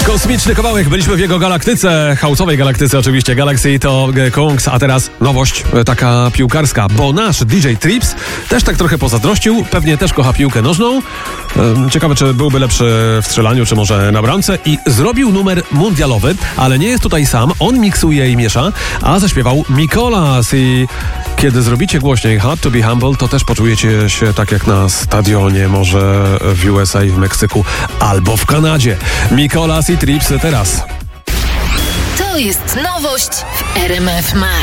Kosmiczny kawałek, byliśmy w jego galaktyce, house'owej galaktyce oczywiście, Galaxy to Kungs, a teraz nowość taka piłkarska, bo nasz DJ Trips też tak trochę pozazdrościł, pewnie też kocha piłkę nożną, ciekawe czy byłby lepszy w strzelaniu, czy może na bramce i zrobił numer mundialowy, ale nie jest tutaj sam, on miksuje i miesza, a zaśpiewał Mikolas i kiedy zrobicie głośniej Hard to be Humble, to też poczujecie się tak jak na stadionie, może w USA, w Meksyku albo w Kanadzie. Mikolas i Trips teraz. To jest nowość w RMF Max.